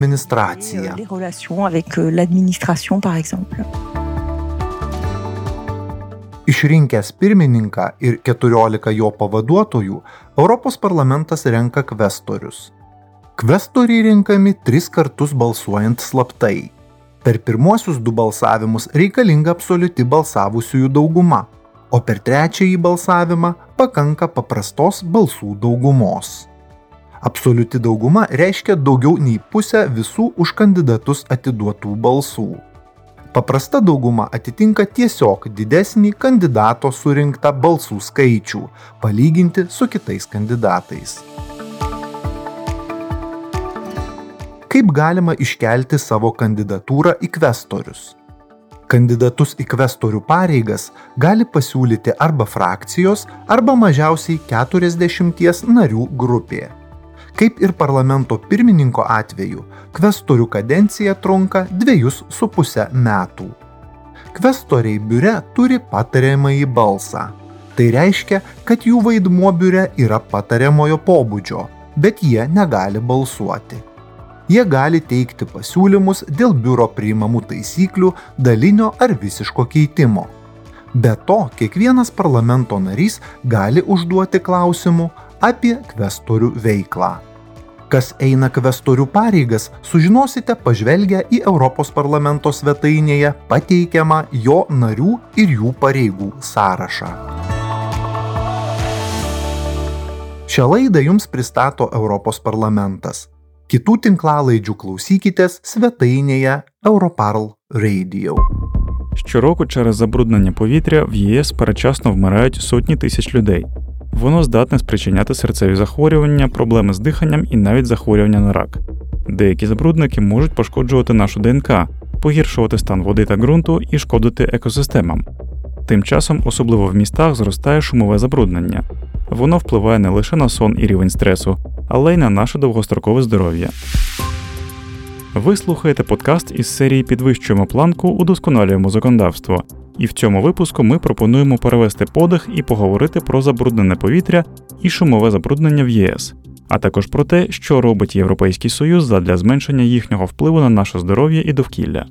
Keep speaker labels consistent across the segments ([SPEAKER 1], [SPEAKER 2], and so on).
[SPEAKER 1] адміністрація.
[SPEAKER 2] Les relations avec l'administration, par exemple.
[SPEAKER 1] Išrinkęs pirmininką ir 14 jo pavaduotojų, Europos parlamentas renka kvestorius. Kvestoriai renkami 3 kartus balsuojant slaptai. Per pirmuosius 2 balsavimus reikalinga absoliuti balsavusiųjų dauguma, o per trečiąjį balsavimą pakanka paprastos balsų daugumos. Absoliuti dauguma reiškia daugiau nei pusę visų už kandidatus atiduotų balsų. Paprasta dauguma atitinka tiesiog didesnį kandidato surinktą balsų skaičių, palyginti su kitais kandidatais. Kaip galima iškelti savo kandidatūrą į kvestorius? Kandidatus į kvestorių pareigas gali pasiūlyti arba frakcijos, arba mažiausiai 40 narių grupė. Kaip ir parlamento pirmininko atveju, kvestorių kadencija trunka 2,5 metų. Kvestoriai biure turi patariamąjį balsą. Tai reiškia, kad jų vaidmuo biure yra patariamojo pobūdžio, bet jie negali balsuoti. Jie gali teikti pasiūlymus dėl biuro priimamų taisyklių, dalinio ar visiško keitimo. Be to, kiekvienas parlamento narys gali užduoti klausimų apie kvestorių veiklą. Kas eina kvestorių pareigas, sužinosite pažvelgę į Europos parlamento svetainėje pateikiamą jo narių ir jų pareigų sąrašą. Šią laidą jums pristato Europos parlamentas. Kitų tinklalaidžių klausykitės святинеє Europarl Radio.
[SPEAKER 3] Щороку через забруднення повітря в ЄС передчасно вмирають сотні тисяч людей. Воно здатне спричиняти серцеві захворювання, проблеми з диханням і навіть захворювання на рак. Деякі забрудники можуть пошкоджувати нашу ДНК, погіршувати стан води та ґрунту і шкодити екосистемам. Тим часом, особливо в містах, зростає шумове забруднення. Воно впливає не лише на сон і рівень стресу, але й на наше довгострокове здоров'я. Ви слухаєте подкаст із серії «Підвищуємо планку, удосконалюємо законодавство». І в цьому випуску ми пропонуємо перевести подих і поговорити про забруднене повітря і шумове забруднення в ЄС, а також про те, що робить Європейський Союз задля зменшення їхнього впливу на наше здоров'я і довкілля.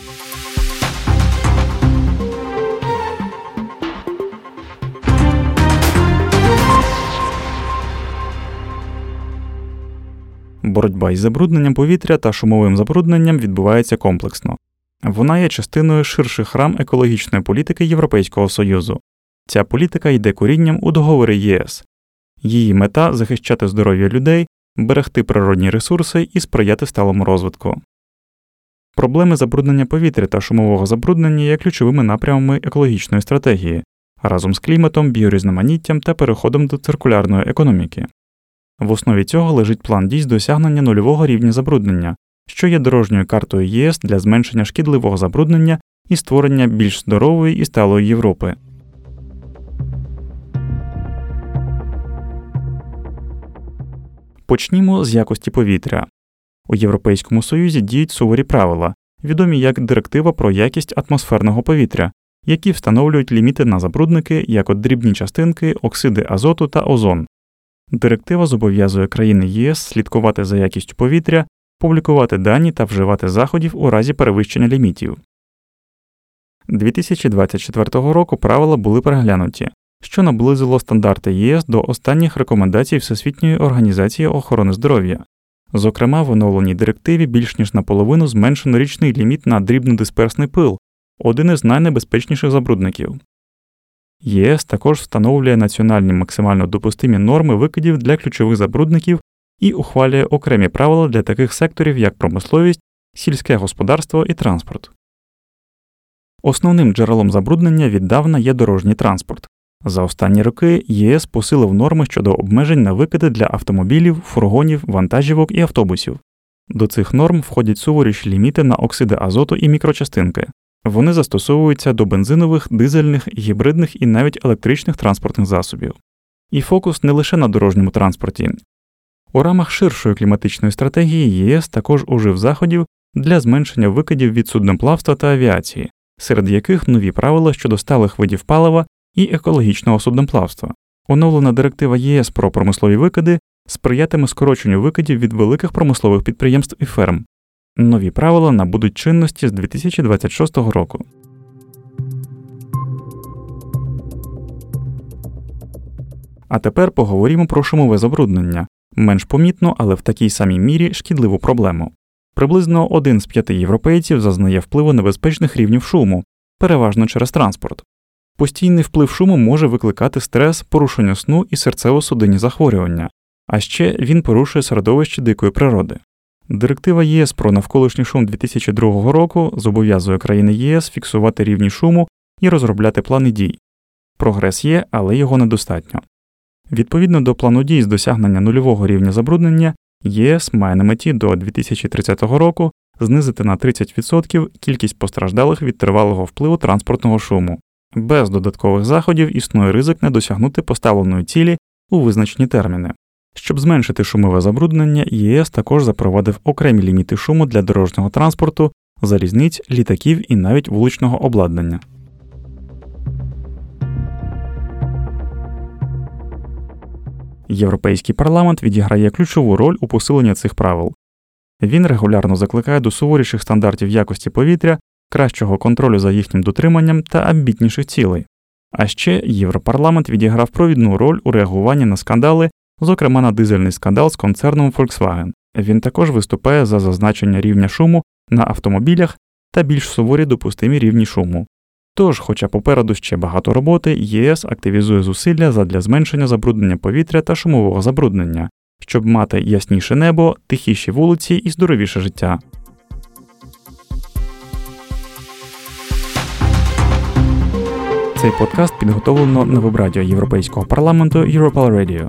[SPEAKER 3] Боротьба із забрудненням повітря та шумовим забрудненням відбувається комплексно. Вона є частиною ширших рам екологічної політики Європейського Союзу. Ця політика йде корінням у договорі ЄС. Її мета – захищати здоров'я людей, берегти природні ресурси і сприяти сталому розвитку. Проблеми забруднення повітря та шумового забруднення є ключовими напрямами екологічної стратегії, разом з кліматом, біорізноманіттям та переходом до циркулярної економіки. В основі цього лежить план дій з досягнення нульового рівня забруднення, що є дорожньою картою ЄС для зменшення шкідливого забруднення і створення більш здорової і сталої Європи. Почнімо з якості повітря. У Європейському Союзі діють суворі правила, відомі як Директива про якість атмосферного повітря, які встановлюють ліміти на забрудники, як от дрібні частинки, оксиди азоту та озон. Директива зобов'язує країни ЄС слідкувати за якістю повітря, публікувати дані та вживати заходів у разі перевищення лімітів. 2024 року правила були переглянуті, що наблизило стандарти ЄС до останніх рекомендацій Всесвітньої організації охорони здоров'я. Зокрема, в оновленій директиві більш ніж наполовину зменшено річний ліміт на дрібнодисперсний пил – один із найнебезпечніших забрудників. ЄС також встановлює національні максимально допустимі норми викидів для ключових забрудників і ухвалює окремі правила для таких секторів, як промисловість, сільське господарство і транспорт. Основним джерелом забруднення віддавна є дорожній транспорт. За останні роки ЄС посилив норми щодо обмежень на викиди для автомобілів, фургонів, вантажівок і автобусів. До цих норм входять суворіші ліміти на оксиди азоту і мікрочастинки. Вони застосовуються до бензинових, дизельних, гібридних і навіть електричних транспортних засобів. І фокус не лише на дорожньому транспорті. У рамах ширшої кліматичної стратегії ЄС також ужив заходів для зменшення викидів від судноплавства та авіації, серед яких нові правила щодо сталих видів палива і екологічного судноплавства. Оновлена директива ЄС про промислові викиди сприятиме скороченню викидів від великих промислових підприємств і ферм. Нові правила набудуть чинності з 2026 року. А тепер поговоримо про шумове забруднення. Менш помітну, але в такій самій мірі шкідливу проблему. Приблизно 1 з 5 європейців зазнає впливу небезпечних рівнів шуму, переважно через транспорт. Постійний вплив шуму може викликати стрес, порушення сну і серцево-судинні захворювання, а ще він порушує середовище дикої природи. Директива ЄС про навколишній шум 2002 року зобов'язує країни ЄС фіксувати рівні шуму і розробляти плани дій. Прогрес є, але його недостатньо. Відповідно до плану дій з досягнення нульового рівня забруднення, ЄС має на меті до 2030 року знизити на 30% кількість постраждалих від тривалого впливу транспортного шуму. Без додаткових заходів існує ризик не досягнути поставленої цілі у визначені терміни. Щоб зменшити шумове забруднення, ЄС також запровадив окремі ліміти шуму для дорожнього транспорту, залізниць, літаків і навіть вуличного обладнання. Європейський парламент відіграє ключову роль у посиленні цих правил. Він регулярно закликає до суворіших стандартів якості повітря, кращого контролю за їхнім дотриманням та амбітніших цілей. А ще Європарламент відіграв провідну роль у реагуванні на скандали, зокрема на дизельний скандал з концерном Volkswagen. Він також виступає за зазначення рівня шуму на автомобілях та більш суворі допустимі рівні шуму. Тож, хоча попереду ще багато роботи, ЄС активізує зусилля задля зменшення забруднення повітря та шумового забруднення, щоб мати ясніше небо, тихіші вулиці і здоровіше життя. Цей подкаст підготовлено на веб-радіо Європейського парламенту Europal Radio.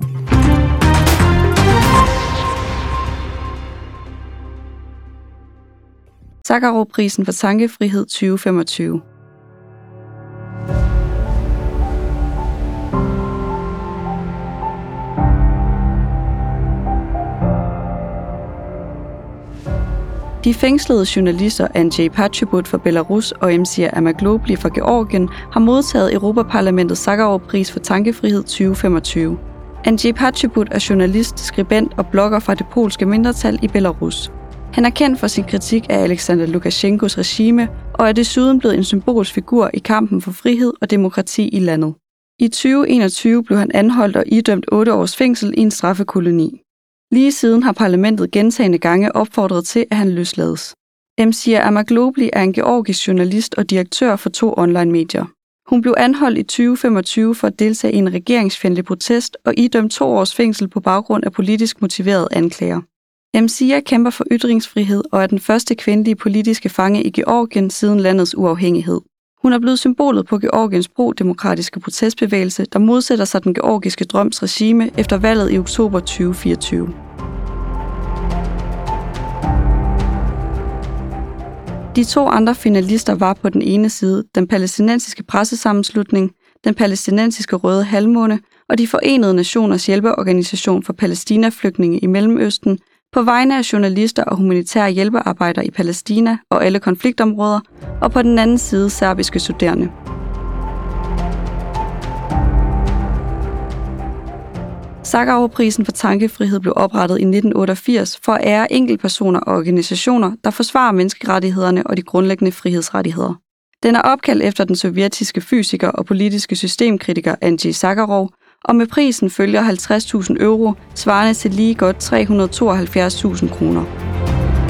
[SPEAKER 4] Sakharov-prisen for tankefrihed 2025. De fængslede journalister Andrzej Poczobut fra Belarus og Emsir Amaglobli fra Georgien har modtaget Europaparlamentets Sakharov-pris for tankefrihed 2025. Andrzej Poczobut er journalist, skribent og blogger fra det polske mindretal i Belarus. Han er kendt for sin kritik af Alexander Lukasjenkos regime og er desuden blevet en symbolsk figur i kampen for frihed og demokrati i landet. I 2021 blev han anholdt og idømt 8 års fængsel i en straffekoloni. Lige siden har parlamentet gentagne gange opfordret til, at han løslades. Emsir Amaglobli er en georgisk journalist og direktør for 2 online-medier. Hun blev anholdt i 2025 for at deltage i en regeringsfjendtlig protest og idømt 2 års fængsel på baggrund af politisk motiverede anklager. Emsir kæmper for ytringsfrihed og er den første kvindelige politiske fange i Georgien siden landets uafhængighed. Hun er blevet symbolet på Georgiens pro-demokratiske protestbevægelse, der modsætter sig den georgiske drøms regime efter valget i oktober 2024. De 2 andre finalister var på den ene side den palæstinensiske pressesammenslutning, den palæstinensiske Røde Halvmåne og de Forenede Nationers hjælpeorganisation for Palæstina-flygtninge i Mellemøsten, på vegne af journalister og humanitære hjælpearbejdere i Palæstina og alle konfliktområder, og på den anden side serbiske studerende. Sakharov-prisen for tankefrihed blev oprettet i 1988 for at ære enkeltpersoner og organisationer, der forsvarer menneskerettighederne og de grundlæggende frihedsrettigheder. Den er opkaldt efter den sovjetiske fysiker og politiske systemkritiker Andrzej Sakharov, og med prisen følger 50.000 euro, svarende til lige godt 372.000 kroner.